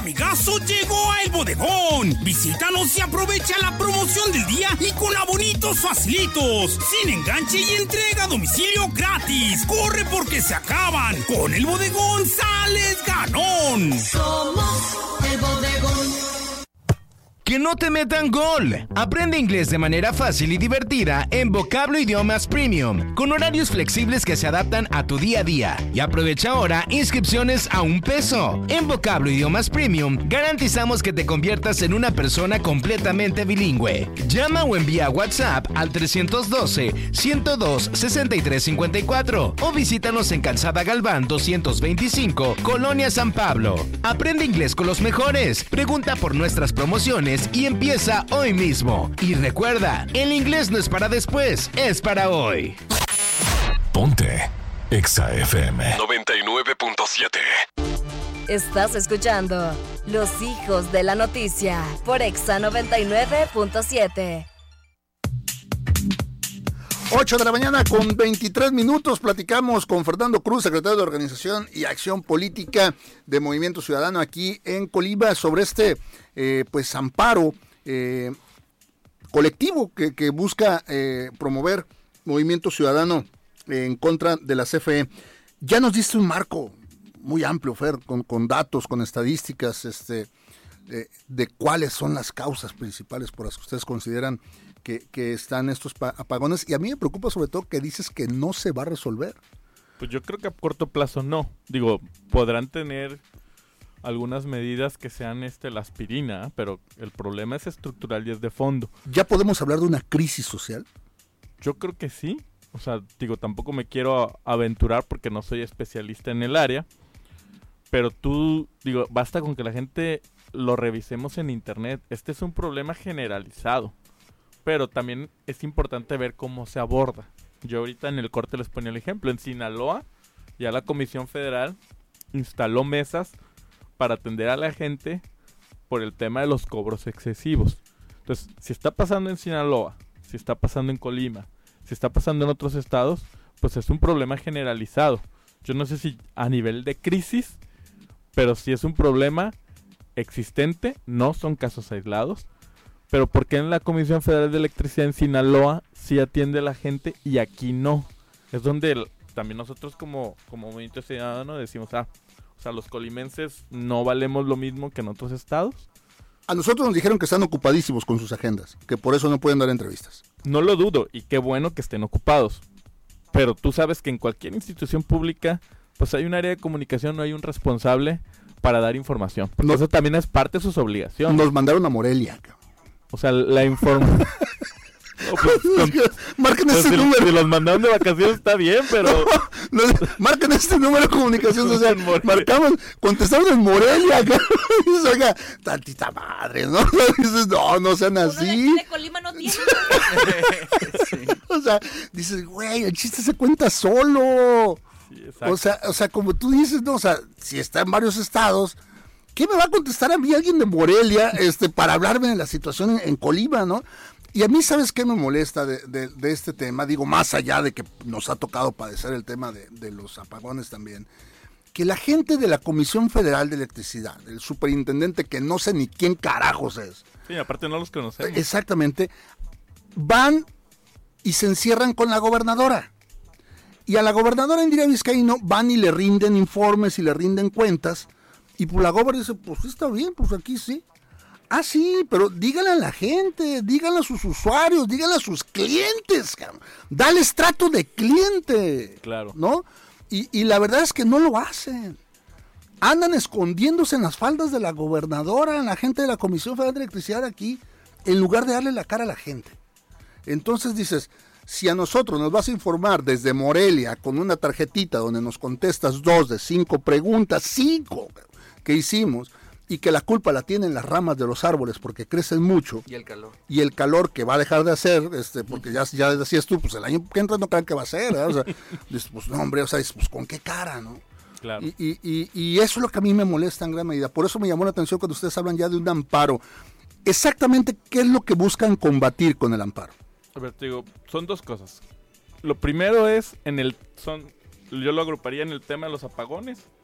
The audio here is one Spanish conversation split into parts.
amigazo llegó a El Bodegón. Visítanos y aprovecha la promoción del día y con abonitos facilitos, sin enganche y entrega a domicilio gratis. Corre porque se acaban. Con El Bodegón sales ganón. Somos El Bodegón. ¡Que no te metan gol! Aprende inglés de manera fácil y divertida en Vocablo Idiomas Premium, con horarios flexibles que se adaptan a tu día a día. Y aprovecha ahora inscripciones a $1. En Vocablo Idiomas Premium garantizamos que te conviertas en una persona completamente bilingüe. Llama o envía WhatsApp al 312-102-6354 o visítanos en Calzada Galván 225, Colonia San Pablo. Aprende inglés con los mejores. Pregunta por nuestras promociones y empieza hoy mismo. Y recuerda, el inglés no es para después, es para hoy. Ponte Exa FM 99.7. Estás escuchando Los Hijos de la Noticia por Exa 99.7. 8 de la mañana con 23 minutos. Platicamos con Fernando Cruz, secretario de Organización y Acción Política de Movimiento Ciudadano aquí en Colima, sobre este amparo colectivo que busca promover Movimiento Ciudadano en contra de la CFE. Ya nos diste un marco muy amplio, Fer, con datos, con estadísticas de cuáles son las causas principales por las que ustedes consideran que están estos apagones, y a mí me preocupa sobre todo que dices que no se va a resolver. Pues yo creo que a corto plazo no. Digo, podrán tener algunas medidas que sean la aspirina, pero el problema es estructural y es de fondo. ¿Ya podemos hablar de una crisis social? Yo creo que sí. O sea, digo, tampoco me quiero aventurar porque no soy especialista en el área, pero basta con que la gente lo revisemos en internet. Este es un problema generalizado, pero también es importante ver cómo se aborda. Yo ahorita en el corte les ponía el ejemplo. En Sinaloa ya la Comisión Federal instaló mesas para atender a la gente por el tema de los cobros excesivos. Entonces, si está pasando en Sinaloa, si está pasando en Colima, si está pasando en otros estados, pues es un problema generalizado. Yo no sé si a nivel de crisis, pero sí es un problema existente, no son casos aislados. Pero ¿por qué en la Comisión Federal de Electricidad en Sinaloa sí atiende a la gente y aquí no? Es donde también nosotros como Movimiento Ciudadano decimos, o sea, los colimenses no valemos lo mismo que en otros estados. A nosotros nos dijeron que están ocupadísimos con sus agendas, que por eso no pueden dar entrevistas. No lo dudo, y qué bueno que estén ocupados. Pero tú sabes que en cualquier institución pública, pues hay un área de comunicación, no hay un responsable para dar información. Porque eso también es parte de sus obligaciones. Nos mandaron a Morelia, cabrón. O sea, la información... Marquen este número. Si los mandaron de vacaciones está bien, pero... Marquen este número de comunicación social. Marcamos, contestamos en Morelia. Dices, oiga, tantita madre, ¿no? Dices, no sean así. Uno de Colima no tiene. Sí. O sea, dices, güey, el chiste se cuenta solo. Sí, o sea, como tú dices, no, o sea, si está en varios estados, ¿qué me va a contestar a mí alguien de Morelia para hablarme de la situación en Colima, no? Y a mí, ¿sabes qué me molesta de este tema? Digo, más allá de que nos ha tocado padecer el tema de los apagones también, que la gente de la Comisión Federal de Electricidad, el superintendente, que no sé ni quién carajos es. Sí, aparte no los conocemos. Exactamente. Van y se encierran con la gobernadora. Y a la gobernadora Indira Vizcaíno van y le rinden informes y le rinden cuentas. Y pues la gobernadora dice, pues está bien, pues aquí sí. Ah, sí, pero díganle a la gente, díganle a sus usuarios, díganle a sus clientes, cabrón. Dales trato de cliente. Claro. ¿No? Y la verdad es que no lo hacen. Andan escondiéndose en las faldas de la gobernadora, la gente de la Comisión Federal de Electricidad aquí, en lugar de darle la cara a la gente. Entonces dices, si a nosotros nos vas a informar desde Morelia con una tarjetita donde nos contestas 2 de 5 preguntas, 5 que hicimos, y que la culpa la tienen las ramas de los árboles porque crecen mucho. Y el calor. Y el calor que va a dejar de hacer, porque ya decías tú, pues el año que entra no crean que va a ser, ¿verdad? O sea, dices, pues no, hombre, o sea, dices, pues con qué cara, ¿no? Claro. Y eso es lo que a mí me molesta en gran medida. Por eso me llamó la atención cuando ustedes hablan ya de un amparo. Exactamente, ¿qué es lo que buscan combatir con el amparo? A ver, te digo, son dos cosas. Lo primero es, yo lo agruparía en el tema de los apagones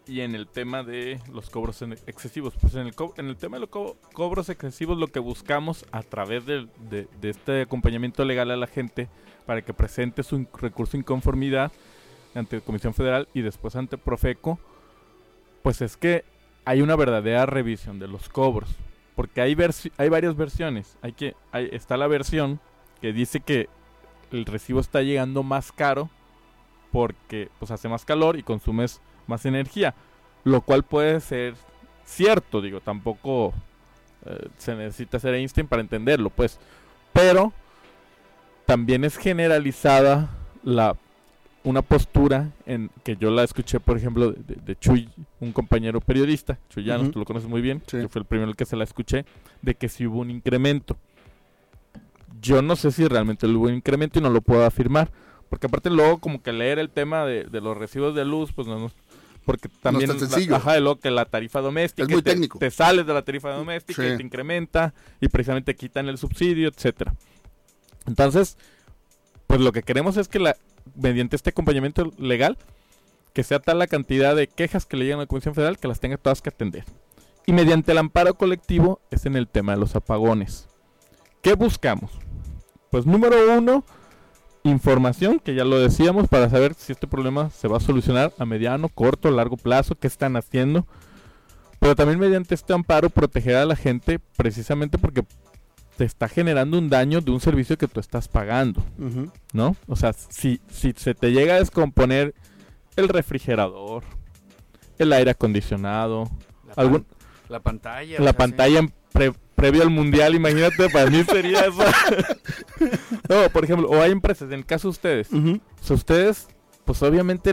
y en el tema de los cobros excesivos. Pues en el tema de los cobros excesivos, lo que buscamos a través de este acompañamiento legal a la gente para que presente su recurso de inconformidad ante la Comisión Federal y después ante Profeco, pues es que hay una verdadera revisión de los cobros, porque hay varias versiones. Está la versión que dice que el recibo está llegando más caro porque pues hace más calor y consumes más energía, lo cual puede ser cierto, digo, tampoco se necesita ser Einstein para entenderlo, pues, pero también es generalizada una postura en que yo la escuché, por ejemplo, de Chuy, un compañero periodista, Chuy Llanos, tú lo conoces muy bien, sí. Yo fui el primero que se la escuché, de que sí hubo un incremento. Yo no sé si realmente hubo un incremento y no lo puedo afirmar, porque aparte luego como que leer el tema de los recibos de luz, pues no porque también no es tan sencillo. De luego que la tarifa doméstica es muy técnico. Te sales de la tarifa doméstica y te incrementa y precisamente quitan el subsidio, etcétera. Entonces, pues lo que queremos es que mediante este acompañamiento legal, que sea tal la cantidad de quejas que le llegan a la Comisión Federal que las tenga todas que atender. Y mediante el amparo colectivo es en el tema de los apagones. ¿Qué buscamos? Pues número 1, información, que ya lo decíamos, para saber si este problema se va a solucionar a mediano, corto, largo plazo, qué están haciendo. Pero también mediante este amparo proteger a la gente precisamente porque te está generando un daño de un servicio que tú estás pagando, ¿no? O sea, si se te llega a descomponer el refrigerador, el aire acondicionado, la pantalla. La pantalla previo al mundial, imagínate, para mí sería eso. No, por ejemplo, o hay empresas, en el caso de ustedes, o sea, ustedes, pues obviamente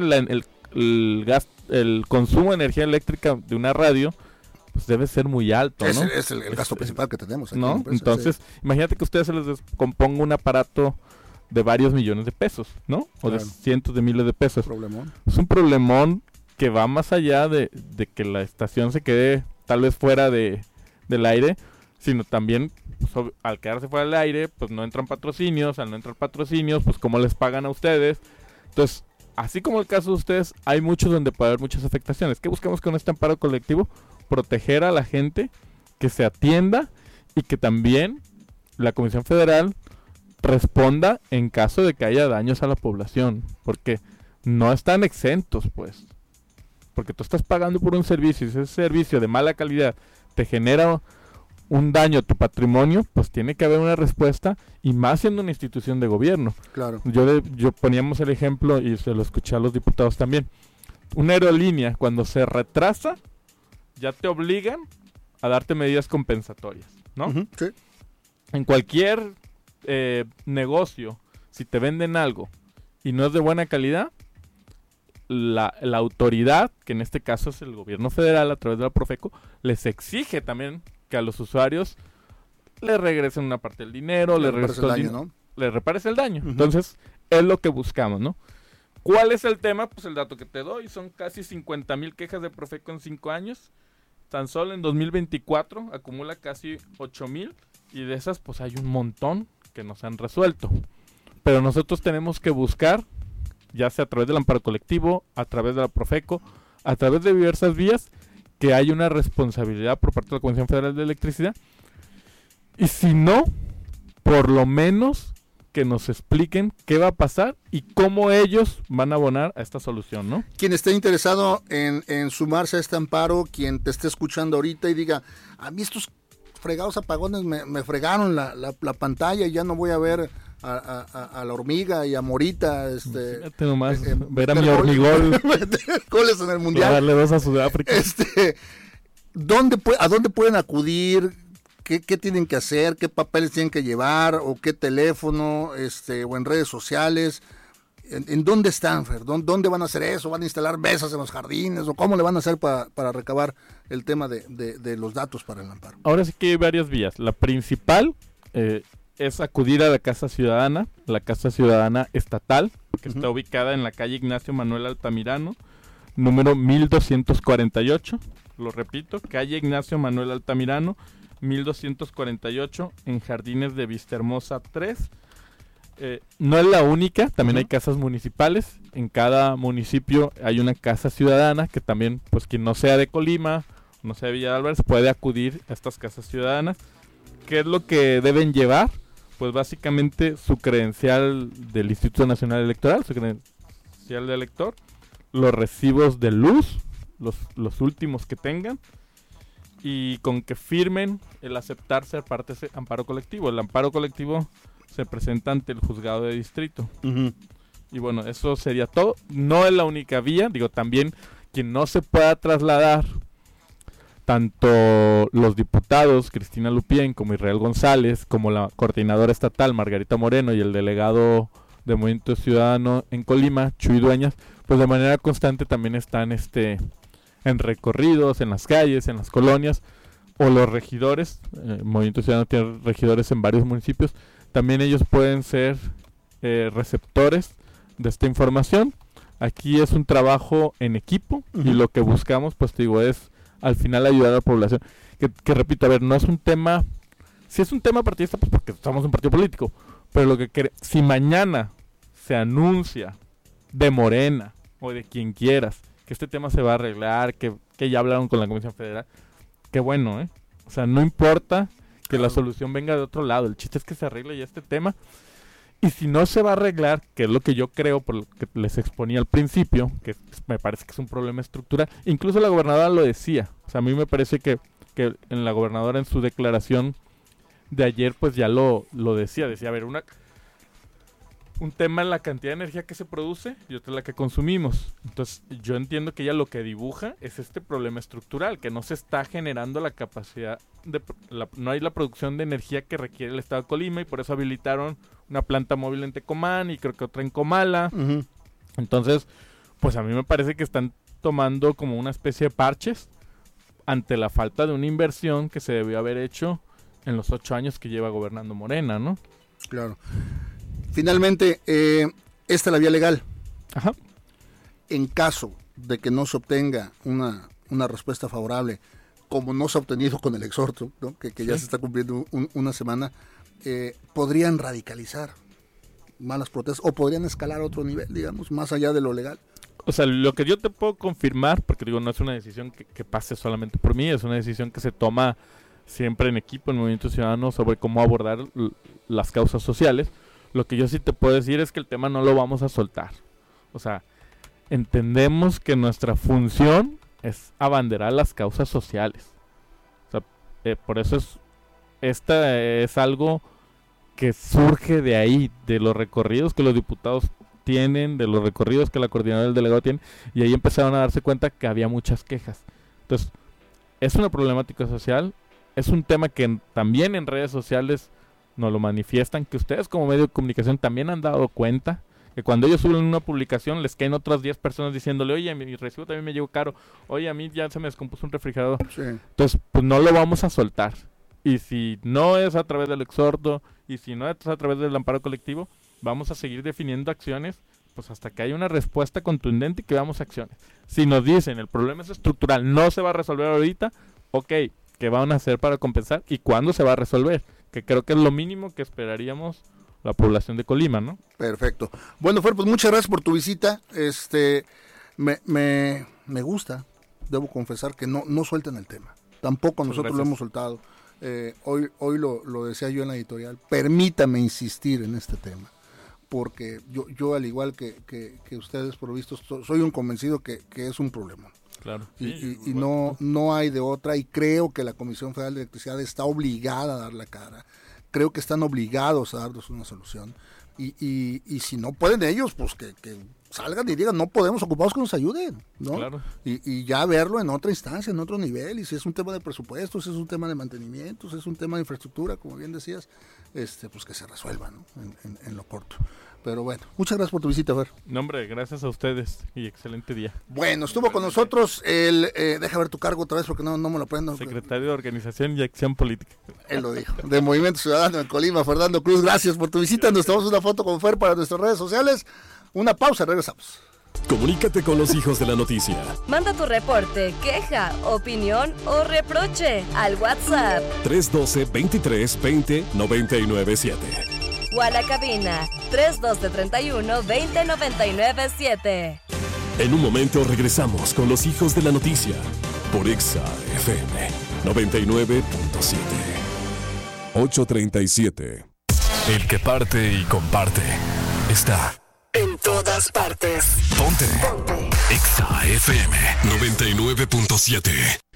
el consumo de energía eléctrica de una radio, pues debe ser muy alto, ¿no? Es el gasto principal que tenemos aquí, ¿no? En la empresa, entonces, imagínate que a ustedes se les descomponga un aparato de varios millones de pesos, ¿no? O de cientos de miles de pesos. Problemón. Es un problemón que va más allá de que la estación se quede tal vez fuera del aire, sino también pues, al quedarse fuera del aire, pues no entran patrocinios, al no entrar patrocinios, pues cómo les pagan a ustedes. Entonces, así como el caso de ustedes, hay muchos donde puede haber muchas afectaciones. ¿Qué buscamos con este amparo colectivo? Proteger a la gente, que se atienda y que también la Comisión Federal responda en caso de que haya daños a la población, porque no están exentos, pues, porque tú estás pagando por un servicio y si ese servicio de mala calidad te genera un daño a tu patrimonio, pues tiene que haber una respuesta, y más siendo una institución de gobierno. Claro. Yo poníamos el ejemplo y se lo escuché a los diputados también. Una aerolínea cuando se retrasa ya te obligan a darte medidas compensatorias, ¿no? Sí. En cualquier negocio, si te venden algo y no es de buena calidad, la autoridad, que en este caso es el gobierno federal a través de la Profeco, les exige también que a los usuarios le regresen una parte del dinero, le repares el daño. Entonces, es lo que buscamos, ¿no? ¿Cuál es el tema? Pues el dato que te doy, son casi 50,000 quejas de Profeco en 5 años. Tan solo en 2024 acumula casi 8,000, y de esas pues hay un montón que no se han resuelto. Pero nosotros tenemos que buscar, ya sea a través del amparo colectivo, a través de la Profeco, a través de diversas vías, que hay una responsabilidad por parte de la Comisión Federal de Electricidad. Y si no, por lo menos que nos expliquen qué va a pasar y cómo ellos van a abonar a esta solución, ¿no? Quien esté interesado en sumarse a este amparo, quien te esté escuchando ahorita y diga, a mí estos fregados apagones me fregaron la pantalla y ya no voy a ver a la hormiga y a Morita, fíjate nomás, ver a mi hormigol goles en el mundial, darle 2 a Sudáfrica. ¿A dónde pueden acudir? ¿Qué tienen que hacer? ¿Qué papeles tienen que llevar? ¿O qué teléfono? ¿O en redes sociales? ¿En dónde están, Fer? ¿Dónde van a hacer eso? ¿Van a instalar mesas en los jardines? ¿O cómo le van a hacer para recabar el tema de los datos para el amparo? Ahora sí que hay varias vías. La principal es acudir a la Casa Ciudadana estatal, que está ubicada en la calle Ignacio Manuel Altamirano, número 1248. Lo repito, calle Ignacio Manuel Altamirano, 1248, en Jardines de Vistahermosa 3. No es la única, también hay casas municipales. En cada municipio hay una casa ciudadana que también, pues quien no sea de Colima, no sea de Villa de Álvarez, puede acudir a estas casas ciudadanas. ¿Qué es lo que deben llevar? Pues básicamente su credencial del Instituto Nacional Electoral, su credencial de elector, los recibos de luz, los últimos que tengan, y con que firmen el aceptar ser parte de ese amparo colectivo. El amparo colectivo se presenta ante el juzgado de distrito. Uh-huh. Y bueno, eso sería todo. No es la única vía, digo, también quien no se pueda trasladar, tanto los diputados Cristina Lupien como Israel González, como la coordinadora estatal Margarita Moreno y el delegado de Movimiento Ciudadano en Colima, Chuy Dueñas, pues de manera constante también están en recorridos, en las calles, en las colonias, o los regidores, Movimiento Ciudadano tiene regidores en varios municipios, también ellos pueden ser receptores de esta información. Aquí es un trabajo en equipo, uh-huh, y lo que buscamos, pues te digo, es al final ayudar a la población. Que repito, a ver, no es un tema, si es un tema partidista, pues porque somos un partido político, pero lo que si mañana se anuncia de Morena o de quien quieras que este tema se va a arreglar, que ya hablaron con la Comisión Federal, qué bueno, o sea, no importa que la solución venga de otro lado, el chiste es que se arregle ya este tema. Y si no se va a arreglar, que es lo que yo creo, por lo que les exponía al principio, que me parece que es un problema estructural, incluso la gobernadora lo decía, o sea, a mí me parece que en la gobernadora en su declaración de ayer, pues ya lo decía, a ver, un tema es la cantidad de energía que se produce y otra es la que consumimos. Entonces, yo entiendo que ella lo que dibuja es este problema estructural, que no se está generando la capacidad, no hay la producción de energía que requiere el Estado de Colima, y por eso habilitaron una planta móvil en Tecomán y creo que otra en Comala. Uh-huh. Entonces, pues a mí me parece que están tomando como una especie de parches ante la falta de una inversión que se debió haber hecho en los 8 años que lleva gobernando Morena, ¿no? Claro. Finalmente, esta es la vía legal. Ajá. En caso de que no se obtenga una respuesta favorable, como no se ha obtenido con el exhorto, ¿no? que ya se está cumpliendo una semana, podrían radicalizar malas protestas o podrían escalar a otro nivel, digamos, más allá de lo legal. O sea, lo que yo te puedo confirmar, porque digo, no es una decisión que pase solamente por mí, es una decisión que se toma siempre en equipo, en Movimiento Ciudadano, sobre cómo abordar las causas sociales. Lo que yo sí te puedo decir es que el tema no lo vamos a soltar. O sea, entendemos que nuestra función es abanderar las causas sociales. O sea, por eso esta es algo que surge de ahí, de los recorridos que los diputados tienen, de los recorridos que la coordinadora del delegado tiene, y ahí empezaron a darse cuenta que había muchas quejas. Entonces, es una problemática social, es un tema que también en redes sociales nos lo manifiestan, que ustedes como medio de comunicación también han dado cuenta, que cuando ellos suben una publicación les caen otras 10 personas diciéndole, oye, mi recibo también me llegó caro, oye, a mí ya se me descompuso un refrigerador. Sí. Entonces, pues no lo vamos a soltar. Y si no es a través del exhorto, y si no es a través del amparo colectivo, vamos a seguir definiendo acciones, pues hasta que haya una respuesta contundente y que veamos acciones. Si nos dicen el problema es estructural, no se va a resolver ahorita, ok, ¿qué van a hacer para compensar? ¿Y cuándo se va a resolver? Que creo que es lo mínimo que esperaríamos la población de Colima, ¿no? Perfecto. Bueno, Fer, pues muchas gracias por tu visita. Me gusta, debo confesar, que no suelten el tema. Tampoco nosotros lo hemos soltado. Hoy lo decía yo en la editorial, permítame insistir en este tema, porque yo al igual que ustedes, por lo visto, soy un convencido que es un problema. Claro. Y no hay de otra, y creo que la Comisión Federal de Electricidad está obligada a dar la cara. Creo que están obligados a darnos una solución. Y si no pueden ellos, pues que salgan y digan, no podemos ocuparnos, que nos ayuden, ¿no? Claro. Y ya verlo en otra instancia, en otro nivel, y si es un tema de presupuestos, si es un tema de mantenimiento, si es un tema de infraestructura, como bien decías, pues que se resuelva, ¿no? En lo corto. Pero bueno, muchas gracias por tu visita, Fer. No, hombre, gracias a ustedes y excelente día. Bueno, estuvo con nosotros deja ver tu cargo otra vez porque no me lo aprendo. Secretario de Organización y Acción Política. Él lo dijo. De Movimiento Ciudadano en Colima, Fernando Cruz, gracias por tu visita. Nos tomamos una foto con Fer para nuestras redes sociales. Una pausa, regresamos. Comunícate con los hijos de la noticia. Manda tu reporte, queja, opinión o reproche al WhatsApp 312-23-20-997. o a la cabina 312-31-2099-7. En un momento regresamos con los hijos de la noticia por Exa FM 99.7. 8:37. El que parte y comparte está en todas partes. Ponte. Exa FM 99.7.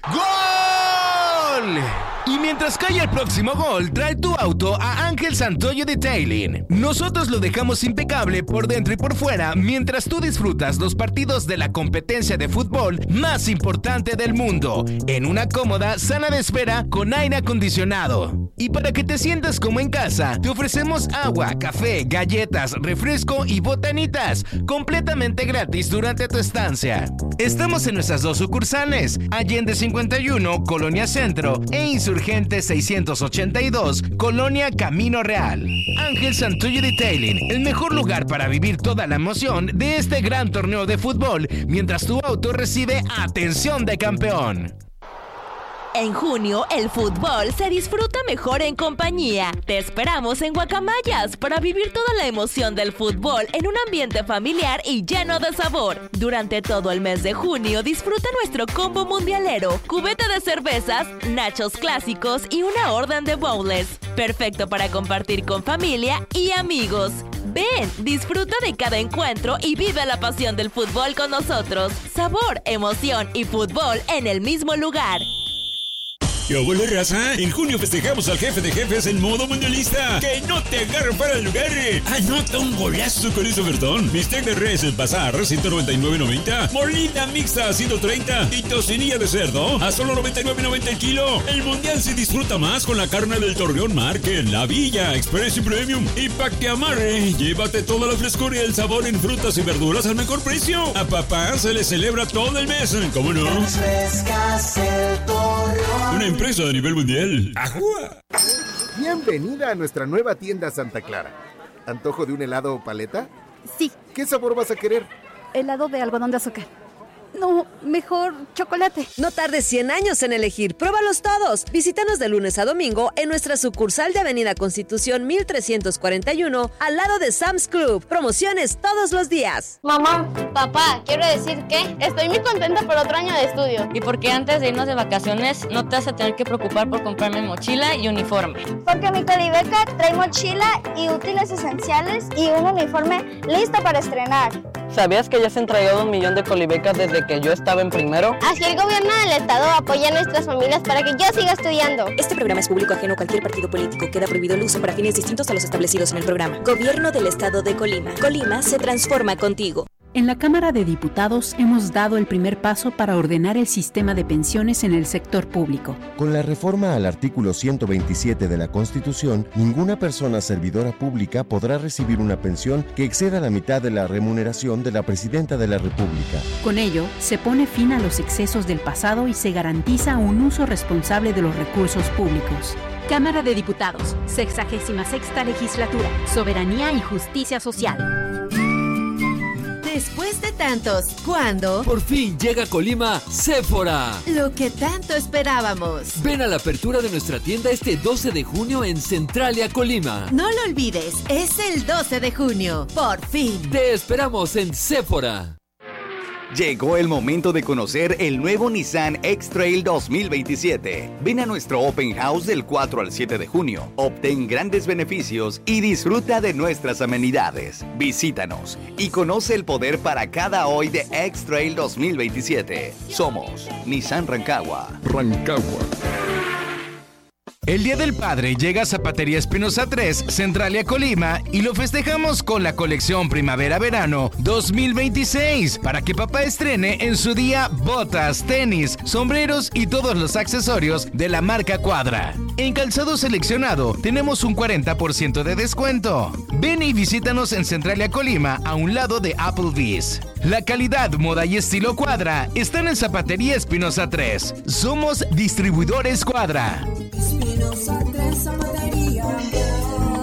¡Gol! Y mientras cae el próximo gol, trae tu auto a Ángel Santoyo Detailing. Nosotros lo dejamos impecable por dentro y por fuera mientras tú disfrutas los partidos de la competencia de fútbol más importante del mundo, en una cómoda sala de espera con aire acondicionado. Y para que te sientas como en casa, te ofrecemos agua, café, galletas, refresco y botanitas, completamente gratis durante tu estancia. Estamos en nuestras 2 sucursales, Allende 51, Colonia Centro, e Insurgente 682, Colonia Camino Real. Ángel Santoyo Detailing, el mejor lugar para vivir toda la emoción de este gran torneo de fútbol, mientras tu auto recibe atención de campeón. En junio, el fútbol se disfruta mejor en compañía. Te esperamos en Guacamayas para vivir toda la emoción del fútbol en un ambiente familiar y lleno de sabor. Durante todo el mes de junio, disfruta nuestro combo mundialero, cubeta de cervezas, nachos clásicos y una orden de bowls. Perfecto para compartir con familia y amigos. Ven, disfruta de cada encuentro y vive la pasión del fútbol con nosotros. Sabor, emoción y fútbol en el mismo lugar. ¡Qué hola, raza! En junio festejamos al jefe de jefes en modo mundialista. ¡Que no te agarre para el lugar! ¡Anota un golazo con ese ofertón! Bistec de res el bazar, 199.90. Molina mixta, 130. Y tocinilla de cerdo, a solo 99.90 el kilo. El mundial se disfruta más con la carne del Torreón Market, La Villa, Express y Premium. Y pa' que amarre, llévate toda la frescura y el sabor en frutas y verduras al mejor precio. A papá se le celebra todo el mes. ¿Cómo no? Una empresa a nivel mundial. ¡Ajúa! Bienvenida a nuestra nueva tienda Santa Clara. ¿Antojo de un helado o paleta? Sí. ¿Qué sabor vas a querer? Helado de algodón de azúcar. No, mejor chocolate. No tardes 100 años en elegir. Pruébalos todos. Visítanos de lunes a domingo en nuestra sucursal de Avenida Constitución 1341, al lado de Sam's Club. Promociones todos los días. Mamá, papá, quiero decir que estoy muy contenta por otro año de estudio. Y porque antes de irnos de vacaciones no te vas a tener que preocupar por comprarme mochila y uniforme. Porque mi Colibeca trae mochila y útiles esenciales y un uniforme listo para estrenar. ¿Sabías que ya se han entregado 1 millón de Colibecas desde que yo estaba en primero? Así el gobierno del estado apoya a nuestras familias para que yo siga estudiando. Este programa es público ajeno a cualquier partido político. Queda prohibido el uso para fines distintos a los establecidos en el programa. Gobierno del Estado de Colima. Colima se transforma contigo. En la Cámara de Diputados hemos dado el primer paso para ordenar el sistema de pensiones en el sector público. Con la reforma al artículo 127 de la Constitución, ninguna persona servidora pública podrá recibir una pensión que exceda la mitad de la remuneración de la Presidenta de la República. Con ello, se pone fin a los excesos del pasado y se garantiza un uso responsable de los recursos públicos. Cámara de Diputados, 66ª Legislatura, Soberanía y Justicia Social. Después de tantos, ¿cuándo? Por fin llega a Colima Sephora. Lo que tanto esperábamos. Ven a la apertura de nuestra tienda este 12 de junio en Centralia, Colima. No lo olvides, es el 12 de junio. Por fin. Te esperamos en Sephora. Llegó el momento de conocer el nuevo Nissan X-Trail 2027. Ven a nuestro Open House del 4 al 7 de junio. Obtén grandes beneficios y disfruta de nuestras amenidades. Visítanos y conoce el poder para cada hoy de X-Trail 2027. Somos Nissan Rancagua. El Día del Padre llega a Zapatería Espinosa 3, Centralia, Colima, y lo festejamos con la colección Primavera-Verano 2026, para que papá estrene en su día botas, tenis, sombreros y todos los accesorios de la marca Cuadra. En calzado seleccionado tenemos un 40% de descuento. Ven y visítanos en Centralia, Colima, a un lado de Applebee's. La calidad, moda y estilo Cuadra están en Zapatería Espinosa 3. Somos distribuidores Cuadra. Espinosa 3 Zapatería,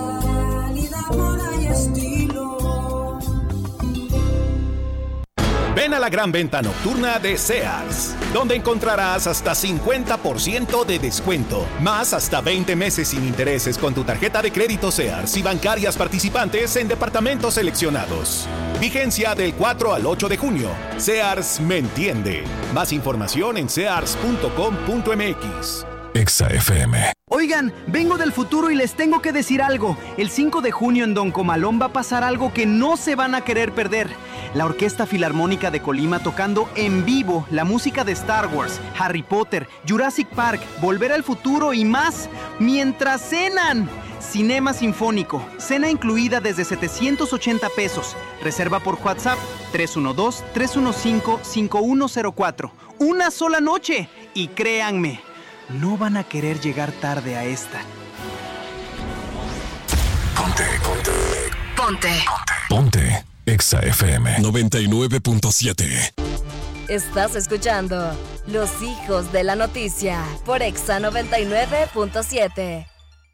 calidad, moda y estilo. Ven a la gran venta nocturna de Sears, donde encontrarás hasta 50% de descuento, más hasta 20 meses sin intereses con tu tarjeta de crédito Sears y bancarias participantes en departamentos seleccionados. Vigencia del 4 al 8 de junio. Sears me entiende. Más información en sears.com.mx. Exa FM. Oigan, vengo del futuro y les tengo que decir algo. El 5 de junio en Don Comalón va a pasar algo que no se van a querer perder. La Orquesta Filarmónica de Colima tocando en vivo la música de Star Wars, Harry Potter, Jurassic Park, Volver al Futuro y más, mientras cenan. Cinema Sinfónico, cena incluida desde 780 pesos. Reserva por WhatsApp 312-315-5104. Una sola noche. Y créanme, no van a querer llegar tarde a esta. Ponte. Exa FM 99.7. Estás escuchando Los Hijos de la Noticia por Exa 99.7.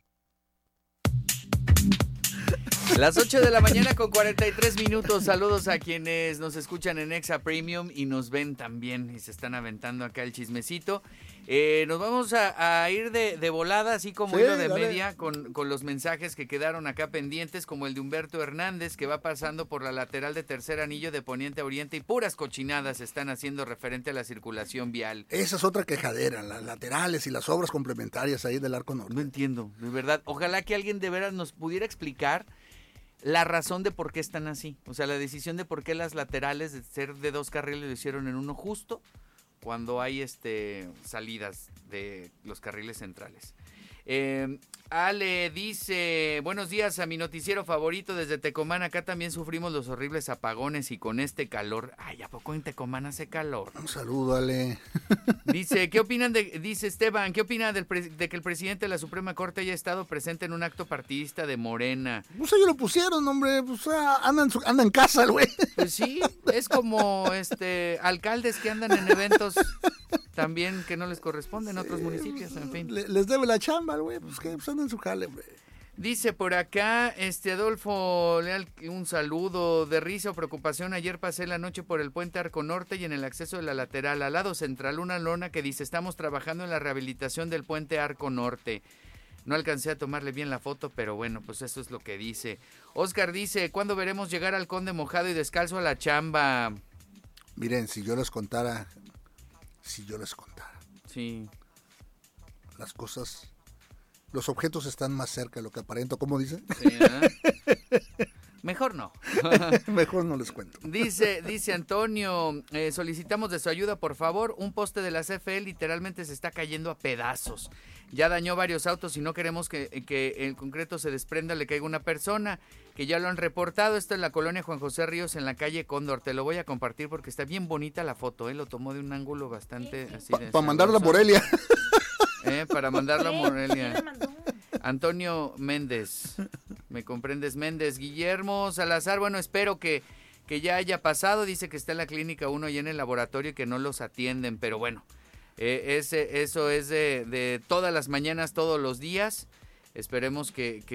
Las 8 de la mañana con 43 minutos. Saludos a quienes nos escuchan en Exa Premium y nos ven también y se están aventando acá el chismecito. Nos vamos a ir de volada, así como hilo de media, con los mensajes que quedaron acá pendientes, como el de Humberto Hernández, que va pasando por la lateral de Tercer Anillo de Poniente a Oriente y puras cochinadas están haciendo referente a la circulación vial. Esa es otra quejadera, las laterales y las obras complementarias ahí del Arco Norte. No entiendo, de verdad. Ojalá que alguien de veras nos pudiera explicar la razón de por qué están así. O sea, la decisión de por qué las laterales de ser de 2 carriles lo hicieron en uno justo cuando hay salidas de los carriles centrales. Ale dice, buenos días a mi noticiero favorito desde Tecomán. Acá también sufrimos los horribles apagones y con este calor. Ay, ¿a poco en Tecomán hace calor? Un saludo, Ale. Dice, dice Esteban, ¿qué opina de que el presidente de la Suprema Corte haya estado presente en un acto partidista de Morena? Pues ellos lo pusieron, hombre, pues anda en casa, güey. Pues sí, es como alcaldes que andan en eventos también que no les corresponden a otros municipios, en fin. Les debe la chamba, güey, pues que andan en su jale, güey. Dice por acá, Adolfo Leal, un saludo de risa o preocupación. Ayer pasé la noche por el puente Arco Norte y en el acceso de la lateral, al lado central, una lona que dice, estamos trabajando en la rehabilitación del puente Arco Norte. No alcancé a tomarle bien la foto, pero bueno, pues eso es lo que dice. Oscar dice, ¿cuándo veremos llegar al Conde mojado y descalzo a la chamba? Miren, si yo les contara. Sí. Las cosas, los objetos están más cerca de lo que aparento, ¿cómo dicen? Sí, Mejor no. Mejor no les cuento. Dice Antonio, solicitamos de su ayuda, por favor. Un poste de la CFE literalmente se está cayendo a pedazos. Ya dañó varios autos y no queremos que el concreto se desprenda, le caiga una persona, que ya lo han reportado. Esto en la colonia Juan José Ríos, en la calle Cóndor. Te lo voy a compartir porque está bien bonita la foto, lo tomó de un ángulo bastante así. Para mandarla a Morelia. Para mandarla a Morelia. Antonio Méndez, ¿me comprendes, Méndez? Guillermo Salazar, bueno, espero que ya haya pasado. Dice que está en la clínica 1 y en el laboratorio, que no los atienden, pero bueno, eso es de todas las mañanas, todos los días. Esperemos que